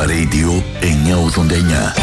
Αλφα Radio 989.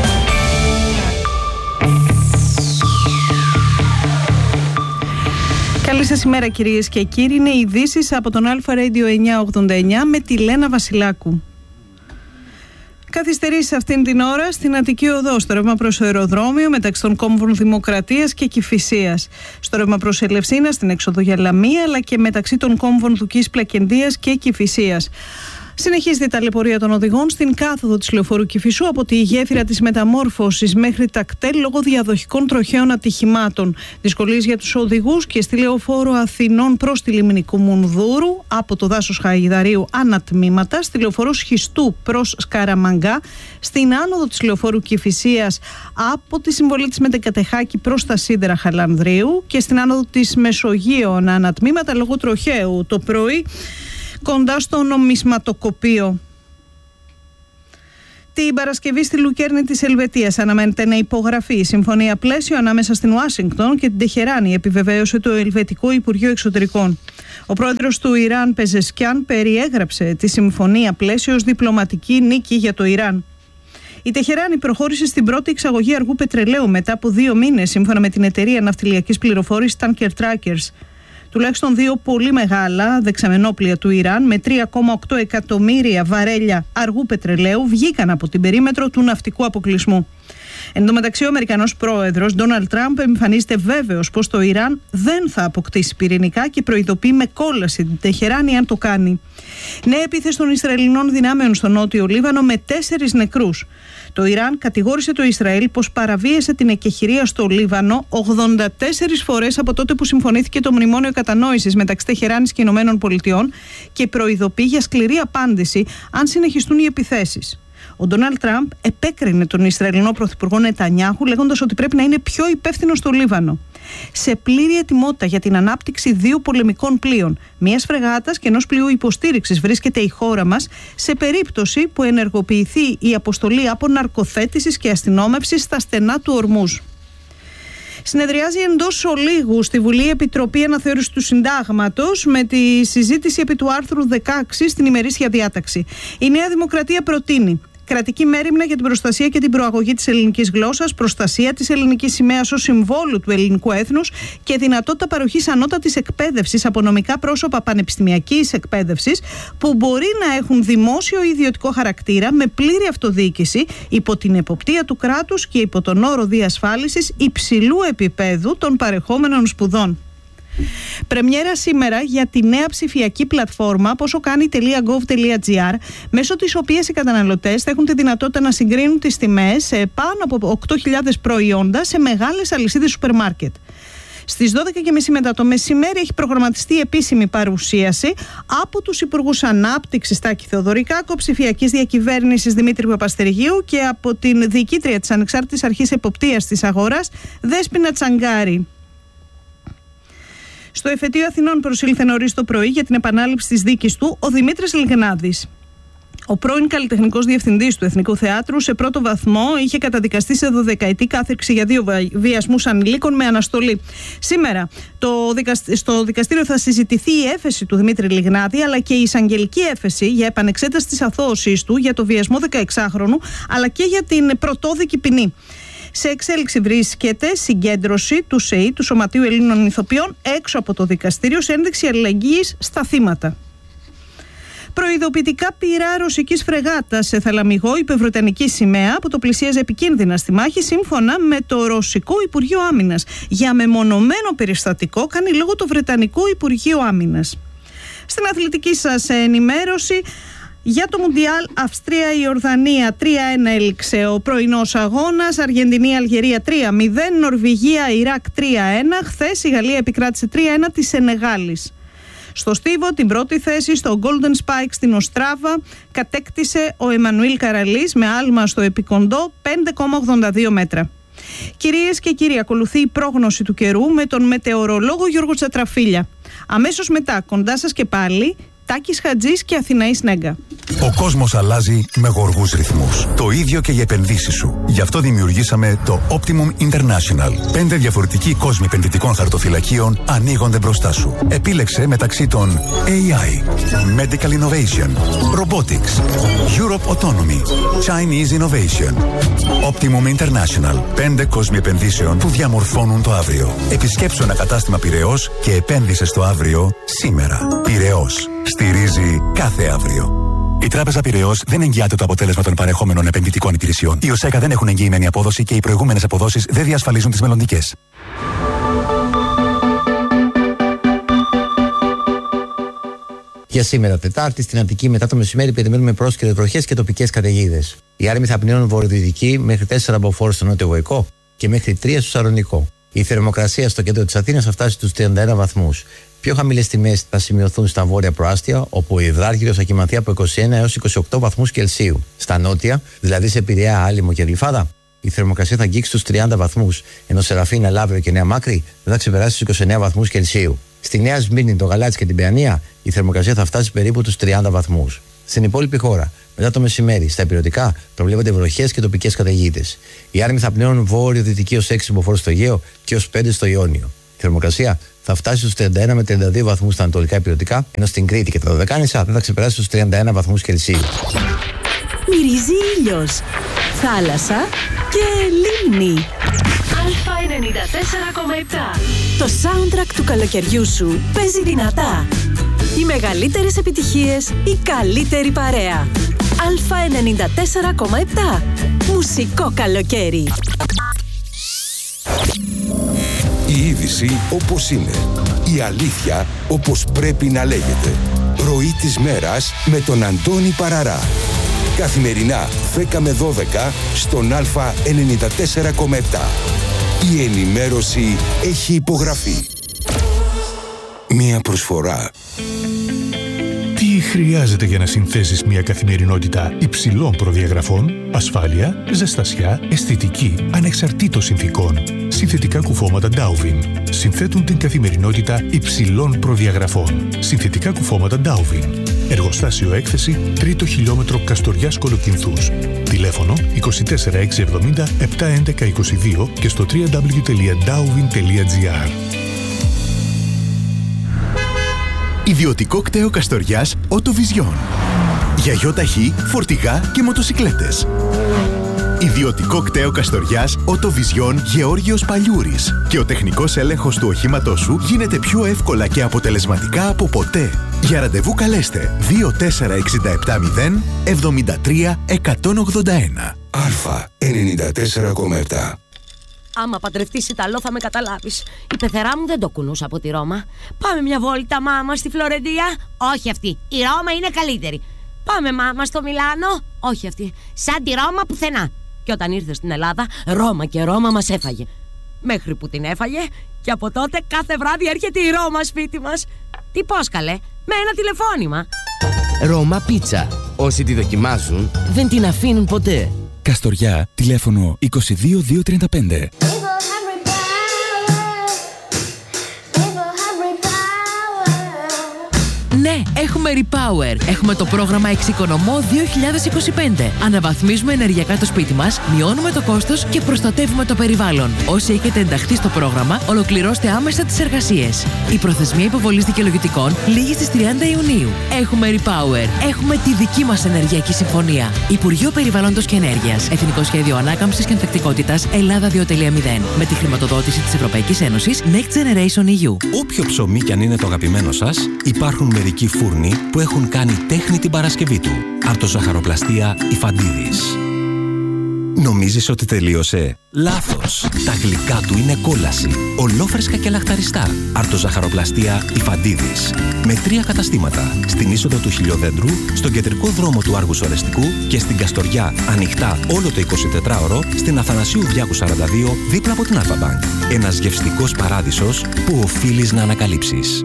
Καλή σας ημέρα κυρίες και κύριοι. Είναι οι ειδήσεις από τον Αλφα Radio 989 με τη Λένα Βασιλάκου. Καθυστερήσει αυτήν την ώρα στην Αττική Οδό, στο ρεύμα προς το αεροδρόμιο μεταξύ των κόμβων Δημοκρατίας και Κηφισίας. Στο ρεύμα προς Ελευσίνα, στην έξοδο για Λαμία, αλλά και μεταξύ των κόμβων Δουκής Πλακεντίας και Κηφισίας. Συνεχίζεται η ταλαιπωρία των οδηγών στην κάθοδο της λεωφόρου Κηφισού από τη γέφυρα της Μεταμόρφωσης μέχρι τα κτέλ λόγω διαδοχικών τροχαίων ατυχημάτων. Δυσκολίες για τους οδηγούς και στη λεωφόρο Αθηνών προς τη λίμνη Κουμουνδούρου, από το δάσος Χαϊδαρίου ανατμήματα, στη λεωφόρο Σχιστού προς Σκαραμαγκά, στην άνοδο της λεωφόρου Κηφισίας από τη συμβολή της Μετεκατεχάκη προς τα σίδερα Χαλανδρίου και στην άνοδο της Μεσογείων ανατμήματα λόγω τροχαίου το πρωί κοντά στο νομισματοκοπείο. Την Παρασκευή στη Λουκέρνη της Ελβετίας αναμένεται να υπογραφεί η συμφωνία πλαίσιο ανάμεσα στην Ουάσιγκτον και την Τεχεράνη, επιβεβαίωσε το Ελβετικό Υπουργείο Εξωτερικών. Ο πρόεδρος του Ιράν, Πεζεσκιάν, περιέγραψε τη συμφωνία πλαίσιο ως διπλωματική νίκη για το Ιράν. Η Τεχεράνη προχώρησε στην πρώτη εξαγωγή αργού πετρελαίου μετά από 2 μήνες, σύμφωνα με την εταιρεία ναυτιλιακής πληροφόρησης Tanker Trackers. Τουλάχιστον 2 πολύ μεγάλα δεξαμενόπλια του Ιράν με 3,8 εκατομμύρια βαρέλια αργού πετρελαίου βγήκαν από την περίμετρο του ναυτικού αποκλεισμού. Εν τω μεταξύ, ο Αμερικανός πρόεδρος Ντόναλντ Τραμπ εμφανίζεται βέβαιος πως το Ιράν δεν θα αποκτήσει πυρηνικά και προειδοποιεί με κόλαση την Τεχεράνη αν το κάνει. Νέα επίθεση των Ισραηλινών δυνάμεων στο νότιο Λίβανο με 4 νεκρούς. Το Ιράν κατηγόρησε το Ισραήλ πως παραβίασε την εκεχηρία στο Λίβανο 84 φορές από τότε που συμφωνήθηκε το μνημόνιο κατανόησης μεταξύ Τεχεράνης και Ηνωμένων Πολιτειών και προειδοποιεί για σκληρή απάντηση αν συνεχιστούν οι επιθέσεις. Ο Ντόναλντ Τραμπ επέκρινε τον Ισραηλινό πρωθυπουργό Νετανιάχου λέγοντας ότι πρέπει να είναι πιο υπεύθυνο στο Λίβανο. Σε πλήρη ετοιμότητα για την ανάπτυξη 2 πολεμικών πλοίων, μιας φρεγάτας και ενός πλοίου υποστήριξης βρίσκεται η χώρα μας σε περίπτωση που ενεργοποιηθεί η αποστολή αποναρκοθέτησης και αστυνόμευσης στα στενά του Ορμούζ. Συνεδριάζει εντός ολίγου στη Βουλή η Επιτροπή Αναθεώρησης του Συντάγματος με τη συζήτηση επί του άρθρου 16 στην ημερήσια διάταξη. Η Νέα Δημοκρατία προτείνει κρατική μέριμνα για την προστασία και την προαγωγή της ελληνικής γλώσσας, προστασία της ελληνικής σημαίας ως συμβόλου του ελληνικού έθνους και δυνατότητα παροχής ανώτατης εκπαίδευσης από νομικά πρόσωπα πανεπιστημιακής εκπαίδευσης που μπορεί να έχουν δημόσιο ή ιδιωτικό χαρακτήρα με πλήρη αυτοδιοίκηση υπό την εποπτεία του κράτους και υπό τον όρο διασφάλισης υψηλού επίπεδου των παρεχόμενων σπουδών. Πρεμιέρα σήμερα για τη νέα ψηφιακή πλατφόρμα ποσοκάνει.gov.gr, μέσω της οποίας οι καταναλωτές θα έχουν τη δυνατότητα να συγκρίνουν τις τιμές σε πάνω από 8.000 προϊόντα σε μεγάλες αλυσίδες σούπερ μάρκετ. Στις 12.30 μετά το μεσημέρι έχει προγραμματιστεί επίσημη παρουσίαση από τους Υπουργούς Ανάπτυξης Τάκη Θεοδωρικάκο, Ψηφιακής Διακυβέρνησης Δημήτρη Παπαστεργίου και από την διοικήτρια της Ανεξάρτητης Αρχής Εποπτείας της Αγοράς Δέσποινα Τσαγκάρη. Στο εφετείο Αθηνών προσήλθε νωρίς το πρωί για την επανάληψη της δίκης του ο Δημήτρης Λιγνάδης. Ο πρώην καλλιτεχνικός διευθυντής του Εθνικού Θεάτρου σε πρώτο βαθμό είχε καταδικαστεί σε 12ετή κάθριξη για 2 βιασμούς ανηλίκων με αναστολή. Σήμερα στο δικαστήριο θα συζητηθεί η έφεση του Δημήτρη Λιγνάδη αλλά και η εισαγγελική έφεση για επανεξέταση της αθώωσής του για το βιασμό 16χρονου αλλά και για την πρωτόδικη ποινή. Σε εξέλιξη βρίσκεται συγκέντρωση του ΣΕΗ, του Σωματείου Ελλήνων Ηθοποιών, έξω από το δικαστήριο σε ένδειξη αλληλεγγύης στα θύματα. Προειδοποιητικά πυρά ρωσικής φρεγάτας σε Θαλαμιγό υπό βρετανική σημαία που το πλησίαζε επικίνδυνα στη μάχη, σύμφωνα με το Ρωσικό Υπουργείο Άμυνας. Για μεμονωμένο περιστατικό κάνει λόγο το Βρετανικό Υπουργείο Άμυνας. Στην αθλητική σας ενημέρωση, για το Μουντιάλ Αυστρία-Ιορδανία 3-1 έληξε ο πρωινός αγώνας, Αργεντινή-Αλγερία 3-0, Νορβηγία-Ιράκ 3-1, χθες η Γαλλία επικράτησε 3-1 της Σενεγάλης. Στο στίβο την πρώτη θέση στο Golden Spike στην Οστράβα κατέκτησε ο Εμμανουήλ Καραλής με άλμα στο επικοντό 5,82 μέτρα. Κυρίες και κύριοι, ακολουθεί η πρόγνωση του καιρού με τον μετεωρολόγο Γιώργο Τσατραφίλια. Αμέσως μετά, κοντά σας και πάλι, Τάκης Χατζής και Αθηναή Σνέγκα. Ο κόσμος αλλάζει με γοργούς ρυθμούς. Το ίδιο και οι επενδύσεις σου. Γι' αυτό δημιουργήσαμε το Optimum International. 5 διαφορετικοί κόσμοι επενδυτικών χαρτοφυλακίων ανοίγονται μπροστά σου. Επίλεξε μεταξύ των AI, Medical Innovation, Robotics, Europe Autonomy, Chinese Innovation. Optimum International. 5 κόσμοι επενδύσεων που διαμορφώνουν το αύριο. Επισκέψου ένα κατάστημα Πειραιώς και επένδυσε στο αύριο σήμερα. Πειραιώς. Στηρίζει κάθε αύριο. Η Τράπεζα Πειραιώς δεν εγγυάται το αποτέλεσμα των παρεχόμενων επενδυτικών υπηρεσιών. Οι ΟΣΕΚΑ δεν έχουν εγγυημένη απόδοση και οι προηγούμενες αποδόσεις δεν διασφαλίζουν τις μελλοντικές. Για σήμερα, Τετάρτη, στην Αττική μετά το μεσημέρι περιμένουμε πρόσκαιρες βροχές και τοπικές καταιγίδες. Οι άρμοι θα πνέουν βορειοδυτική μέχρι 4 μποφόρ στο νότιο Βοϊκό και μέχρι 3 στο Σαρονικό. Η θερμοκρασία στο κέντρο της Αθήνας θα φτάσει στους 31 βαθμούς. Πιο χαμηλές τιμές θα σημειωθούν στα βόρεια προάστια, όπου ο υδράργυρος θα κοιμανθεί από 21 έως 28 βαθμούς Κελσίου. Στα νότια, δηλαδή σε Πειραιά, Άλυμο και Γλυφάδα, η θερμοκρασία θα αγγίξει στους 30 βαθμούς, ενώ σε Ραφίνα, Λαύριο και Νέα Μάκρη δεν θα ξεπεράσει τους 29 βαθμούς Κελσίου. Στη Νέα Σμύρνη, το Γαλάτσι και την Παιανία, η θερμοκρασία θα φτάσει περίπου τους 30 βαθμούς. Στην υπόλοιπη χώρα, μετά το μεσημέρι, στα ηπειρωτικά προβλέπονται βροχές και τοπικές καταιγίδες. Οι άρμοι θα πνέουν βόρειο-δυτική ως 6 μποφόρ στο Αιγαίο και ως 5 στο Ιόνιο. Η θερμοκρασία θα φτάσει στους 31 με 32 βαθμούς στα ανατολικά ηπειρωτικά, ενώ στην Κρήτη και τα Δωδεκάνησα δεν θα ξεπεράσει τους 31 βαθμούς Κελσίου. Μυρίζει ήλιος, θάλασσα και λίμνη. Α94,7. Το soundtrack του καλοκαιριού σου παίζει δυνατά. Οι μεγαλύτερες επιτυχίες, η καλύτερη παρέα. Α94,7. Μουσικό καλοκαίρι. Η είδηση όπως είναι. Η αλήθεια όπως πρέπει να λέγεται. Ροή της μέρας με τον Αντώνη Παραρά. Καθημερινά 10 με 12 στον Α94,7. Η ενημέρωση έχει υπογραφεί. Μία προσφορά. Τι χρειάζεται για να συνθέσεις μια καθημερινότητα υψηλών προδιαγραφών, ασφάλεια, ζεστασιά, αισθητική, ανεξαρτήτως συνθηκών. Συνθετικά κουφώματα Dowvin συνθέτουν την καθημερινότητα υψηλών προδιαγραφών. Συνθετικά κουφώματα Dowvin. Εργοστάσιο έκθεση 3ο χιλιόμετρο Καστοριάς Κολοκυνθούς. Τηλέφωνο 24670 71122 και στο www.dowvin.gr. Ιδιωτικό κτέο Καστοριάς Οτοβιζιόν. Για γιοταχή, φορτηγά και μοτοσικλέτες. Ιδιωτικό κτέο Καστοριάς Οτοβιζιόν Γεώργιος Παλιούρης. Και ο τεχνικός έλεγχος του οχήματός σου γίνεται πιο εύκολα και αποτελεσματικά από ποτέ. Για ραντεβού καλέστε 24670 73 181. Α94,7. Άμα παντρευτείς Ιταλό θα με καταλάβεις. Η πεθερά μου δεν το κουνούσε από τη Ρώμα. Πάμε μια βόλτα, μάμα, στη Φλωρεντία. Όχι αυτή. Η Ρώμα είναι καλύτερη. Πάμε, μάμα, στο Μιλάνο. Όχι αυτή. Σαν τη Ρώμα πουθενά. Και όταν ήρθε στην Ελλάδα, Ρώμα και Ρώμα μας έφαγε. Μέχρι που την έφαγε και από τότε κάθε βράδυ έρχεται η Ρώμα σπίτι μας. Τι πώς καλέ, με ένα τηλεφώνημα. Ρώμα Πίτσα. Όσοι τη δοκιμάζουν δεν την αφήνουν ποτέ. Καστοριά, τηλέφωνο 22235. Ναι, έχουμε Repower. Έχουμε το πρόγραμμα Εξοικονομώ 2025. Αναβαθμίζουμε ενεργειακά το σπίτι μας, μειώνουμε το κόστος και προστατεύουμε το περιβάλλον. Όσοι έχετε ενταχθεί στο πρόγραμμα, ολοκληρώστε άμεσα τις εργασίες. Η προθεσμία υποβολής δικαιολογητικών λήγει στις 30 Ιουνίου. Έχουμε Repower. Έχουμε τη δική μας ενεργειακή συμφωνία. Υπουργείο Περιβάλλοντος και Ενέργειας. Εθνικό Σχέδιο Ανάκαμψης και Ανθεκτικότητας Ελλάδα 2.0. Με τη χρηματοδότηση της Ευρωπαϊκής Ένωσης Next Generation EU. Όποιο ψωμί κι αν είναι το αγαπημένο σας, υπάρχουν μερικοί φούρνοι που έχουν κάνει τέχνη την Παρασκευή του. Αρτοζαχαροπλαστεία Ιφαντίδης. Νομίζεις ότι τελείωσε? Λάθος. Τα γλυκά του είναι κόλαση. Ολόφρεσκα και λαχταριστά. Αρτοζαχαροπλαστεία Ιφαντίδης. Με 3 καταστήματα. Στην είσοδο του Χιλιοδέντρου, στον κεντρικό δρόμο του Άργους Ορεστικού και στην Καστοριά ανοιχτά όλο το 24ωρο στην Αθανασίου Διάκου 42 δίπλα από την Αλφα-Μπανκ. Ένας γευστικός παράδεισος που οφείλεις να ανακαλύψεις.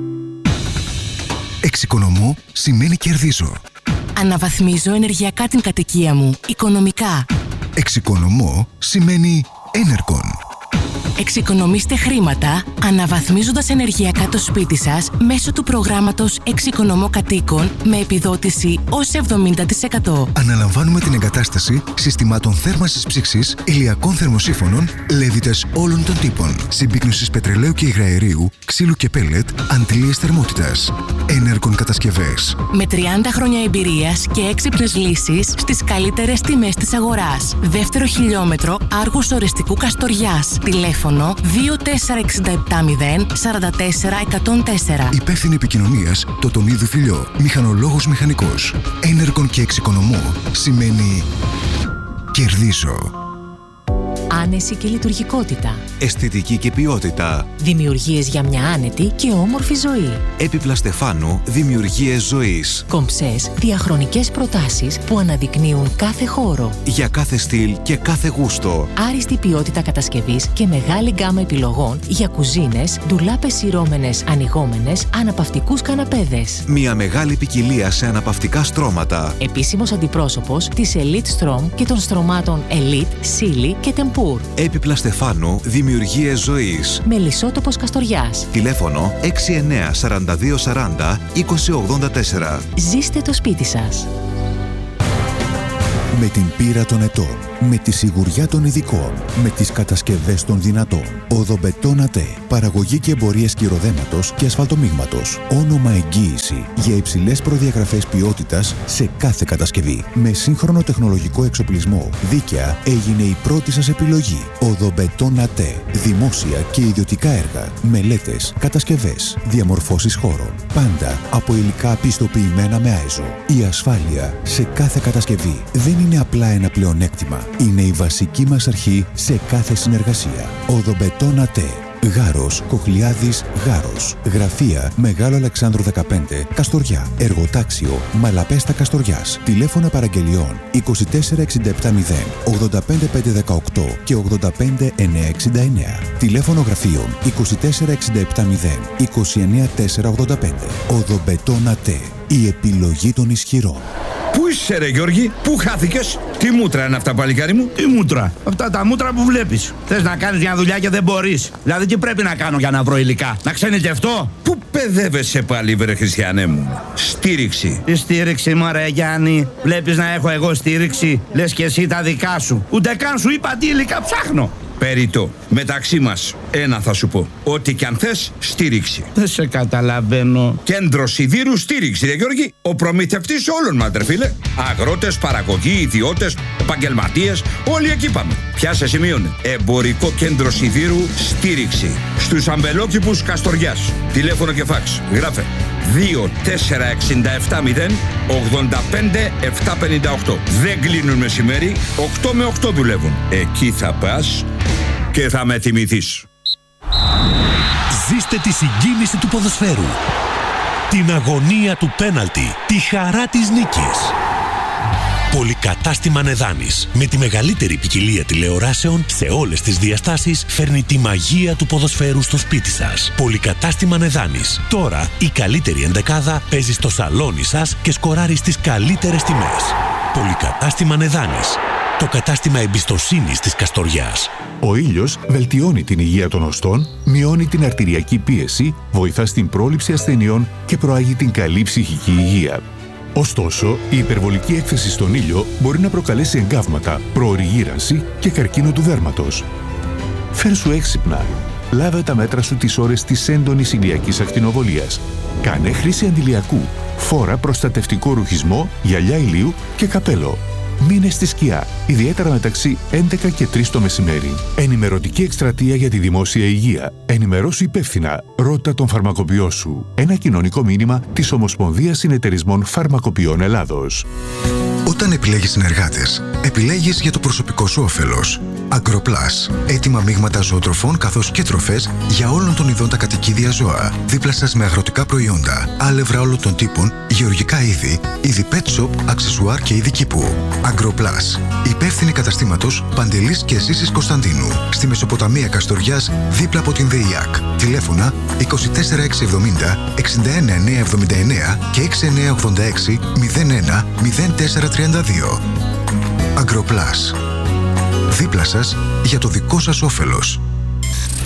Εξοικονομώ σημαίνει κερδίζω. Αναβαθμίζω ενεργειακά την κατοικία μου, οικονομικά. Εξοικονομώ σημαίνει Enercon. Εξοικονομήστε χρήματα αναβαθμίζοντας ενεργειακά το σπίτι σας μέσω του προγράμματος Εξοικονομώ Κατοίκων με επιδότηση ως 70%. Αναλαμβάνουμε την εγκατάσταση συστημάτων θέρμανσης ψήξης, ηλιακών θερμοσύφωνων, λέβητες όλων των τύπων, συμπίκνωσης πετρελαίου και υγραερίου, ξύλου και πέλετ, αντλίες θερμότητας. Ενέργων κατασκευές. Με 30 χρόνια εμπειρίας και έξυπνες λύσεις στις καλύτερες τιμές της αγοράς. Δεύτερο χιλιόμετρο Άργους Ορεστικού Καστοριάς. Τηλέφωνο 24670 44 104. Υπεύθυνη επικοινωνίας Τοτονίδου Φιλιό. Μηχανολόγος μηχανικός. Ένεργων και εξοικονομώ σημαίνει κερδίζω. Άνεση και λειτουργικότητα. Αισθητική και ποιότητα. Δημιουργίες για μια άνετη και όμορφη ζωή. Έπιπλα Στεφάνου, δημιουργίες ζωής. Κομψές, διαχρονικές προτάσεις που αναδεικνύουν κάθε χώρο. Για κάθε στυλ και κάθε γούστο. Άριστη ποιότητα κατασκευής και μεγάλη γκάμα επιλογών για κουζίνες, ντουλάπες σειρώμενες, ανοιγόμενες, αναπαυτικούς καναπέδες. Μια μεγάλη ποικιλία σε αναπαυτικά στρώματα. Επίσημος αντιπρόσωπος της Elite Strom και των στρωμάτων Elite, Silly και Tempur. Έπιπλα Στεφάνου, δημιουργίες ζωής. Μελισσότοπος Καστοριάς. Τηλέφωνο 69 42 40 20 84. Ζήστε το σπίτι σας. Με την πείρα των ετών, με τη σιγουριά των ειδικών, με τις κατασκευές των δυνατών. Οδομπετόν ΑΤΕ. Παραγωγή και εμπορία σκυροδέματος και ασφαλτομίγματος. Όνομα εγγύηση για υψηλές προδιαγραφές ποιότητας σε κάθε κατασκευή. Με σύγχρονο τεχνολογικό εξοπλισμό, δίκαια έγινε η πρώτη σας επιλογή. Οδομπετόν ΑΤΕ. Δημόσια και ιδιωτικά έργα, μελέτες, κατασκευές, διαμορφώσεις χώρων. Πάντα από υλικά πιστοποιημένα με ISO. Η ασφάλεια σε κάθε κατασκευή δεν είναι απλά ένα πλεονέκτημα. Είναι η βασική μας αρχή σε κάθε συνεργασία. Οδομπετόν ΑΤΕ. Γάρος, Κοχλιάδης, Γάρος. Γραφεία Μεγάλο Αλεξάνδρου 15, Καστοριά. Εργοτάξιο Μαλαπέστα Καστοριάς. Τηλέφωνα παραγγελιών 24670 85518 και 85969. Τηλέφωνο γραφείων 24670 29485. Οδομπετόν ΑΤΕ. Η επιλογή των ισχυρών. Πού είσαι ρε Γιώργη, πού χάθηκες? Τι μούτρα είναι αυτά παλικάρι μου? Τι μούτρα? Αυτά τα μούτρα που βλέπεις. Θες να κάνεις μια δουλειά και δεν μπορείς. Δηλαδή τι πρέπει να κάνω για να βρω υλικά? Να ξενιτευτώ? Πού παιδεύεσαι πάλι βρε Χριστιανέ μου? Στήριξη. Τι στήριξη μωρέ Γιάννη? Βλέπεις να έχω εγώ στήριξη? Λες και εσύ τα δικά σου. Ούτε καν σου είπα τι υλικά ψάχνω. Περιττό. Μεταξύ μας, ένα θα σου πω. Ό,τι κι αν θες, στήριξη. Δεν σε καταλαβαίνω. Κέντρο Σιδήρου στήριξη, ρε Γιώργη. Ο προμηθευτής όλων μας, ρε φίλε. Αγρότες, παραγωγοί, ιδιώτες, επαγγελματίες, όλοι εκεί πάμε. Πιάσε σημείωνε. Εμπορικό κέντρο Σιδήρου στήριξη. Στους αμπελόκηπους Καστοριάς. Τηλέφωνο και φάξ. Γράφε 24670 85 758. Δεν κλείνουν μεσημέρι, 8 με 8 δουλεύουν. Εκεί θα πας και θα με θυμηθείς. Ζήστε τη συγκίνηση του ποδοσφαίρου, την αγωνία του πέναλτι, τη χαρά της νίκης. Πολυκατάστημα Νεδάνης, με τη μεγαλύτερη ποικιλία τηλεοράσεων σε όλες τις διαστάσεις, φέρνει τη μαγεία του ποδοσφαίρου στο σπίτι σας. Πολυκατάστημα Νεδάνης. Τώρα η καλύτερη ενδεκάδα παίζει στο σαλόνι σας και σκοράρει στις καλύτερες τιμές. Πολυκατάστημα Νεδάνης. Το κατάστημα εμπιστοσύνης της Καστοριάς. Ο ήλιος βελτιώνει την υγεία των οστών, μειώνει την αρτηριακή πίεση, βοηθά στην πρόληψη ασθενειών και προάγει την καλή ψυχική υγεία. Ωστόσο, η υπερβολική έκθεση στον ήλιο μπορεί να προκαλέσει εγκάβματα, προωρή γύρανση και καρκίνο του δέρματος. Φέρσου έξυπνα. Λάβε τα μέτρα σου τις ώρες της έντονης ηλιακής ακτινοβολίας. Κάνε χρήση αντιλιακού. Φόρα προστατευτικό ρουχισμό, γυαλιά ηλίου και καπέλο. Μείνε στη σκιά, ιδιαίτερα μεταξύ 11 και 3 το μεσημέρι. Ενημερωτική εκστρατεία για τη δημόσια υγεία. Ενημερώσου υπεύθυνα. Ρώτα τον φαρμακοποιό σου. Ένα κοινωνικό μήνυμα της Ομοσπονδίας Συνεταιρισμών Φαρμακοποιών Ελλάδος. Όταν επιλέγεις συνεργάτες, επιλέγεις για το προσωπικό σου όφελος. Agroplus. Έτοιμα μείγματα ζωοτροφών καθώς και τροφές για όλων των ειδών τα κατοικίδια ζώα. Δίπλα σας με αγροτικά προϊόντα, άλευρα όλων των τύπων, γεωργικά είδη, είδη pet shop, αξεσουάρ και είδη κήπου. Agroplus. Υπεύθυνη καταστήματος Παντελής και Ζήσης Κωνσταντίνου. Στη Μεσοποταμία Καστοριάς, δίπλα από την ΔΕΙΑΚ. Τηλέφωνα 24670 61979 και 6986 01 0432. Agroplus. Δίπλα σας για το δικό σας όφελος.